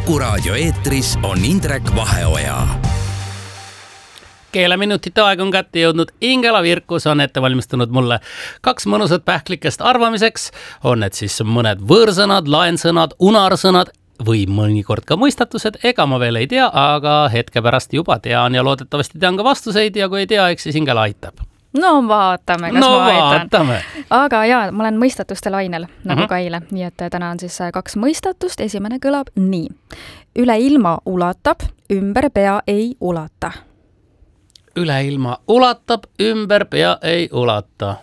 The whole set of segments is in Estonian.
Kuku Raadio eetris on Indrek Vaheoja. Keeleminutite aeg on kätte jõudnud. Ingela Virkus on ette valmistanud mulle 2 mõnusat pähklikest arvamiseks. On need siis mõned võõrsõnad, laensõnad, unarsõnad või mõnikord ka mõistatused. Ega ma veel ei tea, aga hetke pärast juba tean ja loodetavasti tean ka vastuseid ja kui ei tea, eks siis Ingela aitab. No vaatame, kas ma aitan. Aga jaa, ma olen mõistatuste lainel, nagu ka eile. Nii et täna on siis 2 mõistatust. Esimene kõlab nii. Üle ilma ulatab, ümber pea ei ulata. Üle ilma ulatab, ümber pea ei ulata.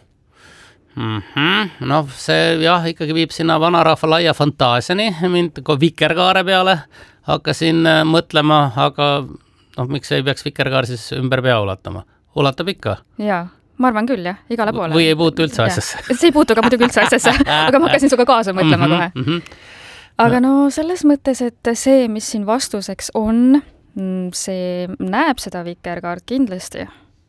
No see jah, ikkagi viib sinna vanarahva laia fantaasiani. Mind kui vikerkaare peale hakkasin mõtlema, aga miks ei peaks vikerkaar siis ümber pea ulatama? Ulatab ikka? Jaa, ma arvan küll, jah, igale poole. Või ei puutu üldse asjasse? See ei puutu ka muidugi üldse asjasse, aga ma hakkasin suga kaasa mõtlema kohe. Aga no selles mõttes, et see, mis siin vastuseks on, see näeb seda vikerkaart kindlasti.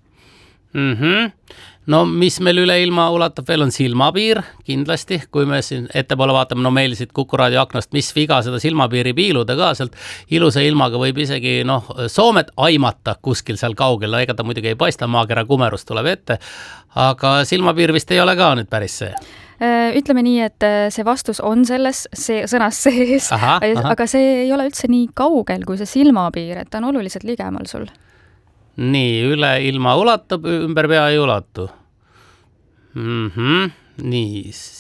No mis meil üle ilma ulatab veel on silmapiir, kindlasti. Kui me siin ettepoole vaatame, meil siit Kuku Raadio aknast, mis viga seda silmapiiri piiluda ka sealt ilusa ilmaga võib isegi Soomet aimata kuskil seal kaugel. Ega ta muidugi ei paista, maakera kumerus tuleb ette. Aga silmapiir vist ei ole ka nüüd päris see. Ütleme nii, et see vastus on selles sõnas sees, aga see ei ole üldse nii kaugel kui see silmapiir, et ta on oluliselt ligemal sul. Nii, üle ilma ulatab, ümber pea ei ulatu. Nii,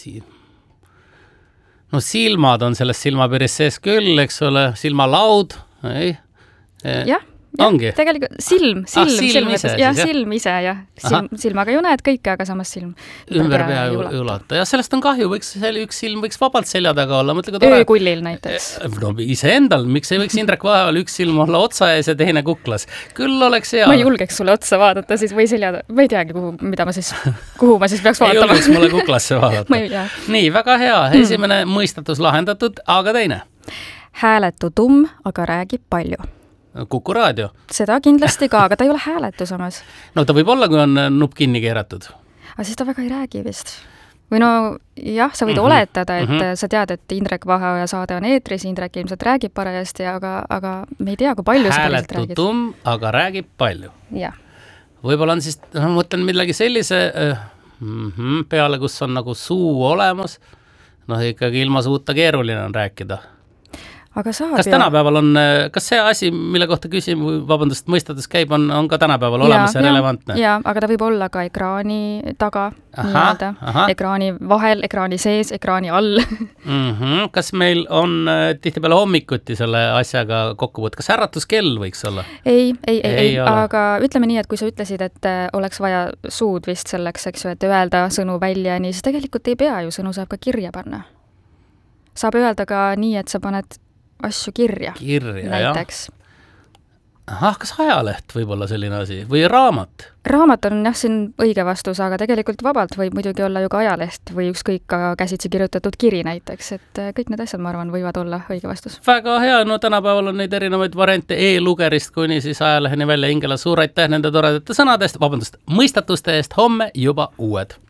no silmad on selles silmapiiris sees küll, eks ole, silmalaud, ei? Jah, ongi? Tegelikult silm ise, jah, silm ise, jah. Silmaga ju näed kõike, aga samas silm ümber pea ei ulata. Ja sellest on kahju, üks silm võiks vabalt selja taga olla. Öökullil näiteks. No ise endal, miks ei võiks Indrek Vaheval üks silm olla otsa ees ja teine kuklas? Küll oleks hea. Ma ei julgeks sulle otsa vaadata siis või selja, ma ei teagi, kuhu ma siis peaks vaatama. Ei julgeks mulle kuklasse vaadata. Nii, väga hea. Esimene mõistatus lahendatud, aga teine. Hääletu tumm, aga räägib palju. Kuku Raadio. Seda kindlasti ka, aga ta ei ole hääletu samas. No ta võib olla, kui on nupp kinni keeratud. Aga siis ta väga ei räägi vist. Või no jah, sa võid oletada, et sa tead, et Indrek Vaheoja saade on eetris, Indrek ilmselt räägib parajasti, aga me ei tea, kui palju sa päriselt räägid. Hääletu tumm, aga räägib palju. Jah. Võib-olla on siis, mõtlen millegi sellise peale, kus on nagu suu olemas. Ikkagi ilma suuta keeruline on rääkida. Aga kas tänapäeval on, kas see asi, mille kohta mõistatus käib, on ka tänapäeval olemas ja relevantne? Jaa, aga ta võib olla ka ekraani taga, ekraani vahel, ekraani sees, ekraani all. Kas meil on tihtipeale hommikuti selle asjaga kokkuvõtt? Kas äratuskell võiks olla? Ei, aga ütleme nii, et kui sa ütlesid, et oleks vaja suud vist selleks, eks ju, et öelda sõnu välja, nii siis tegelikult ei pea ju, sõnu saab ka kirja panna. Saab öelda ka nii, et sa paned asju kirja näiteks. Kas ajaleht võib olla selline asi? Või raamat? Raamat on jah, siin õige vastus, aga tegelikult vabalt võib muidugi olla ju ka ajaleht või ükskõik ka käsitsi kirjutatud kiri näiteks, et kõik need asjad, ma arvan, võivad olla õige vastus. Väga hea, no tänapäeval on neid erinevaid variante e-lugerist kuni siis ajaleheni välja. Ingela, suur aitäh nende toredate sõnadest, mõistatuste eest, homme juba uued.